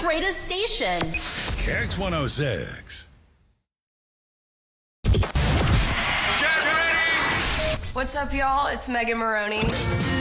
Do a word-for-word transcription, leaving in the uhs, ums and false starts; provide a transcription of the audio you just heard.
greatest station. Kicks one oh six. What's up, y'all? It's Megan Maroney.